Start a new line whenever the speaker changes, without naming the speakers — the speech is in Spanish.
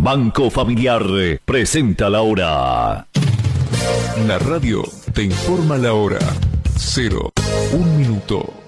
Banco Familiar presenta la hora.
La radio te informa la hora. 1 minuto.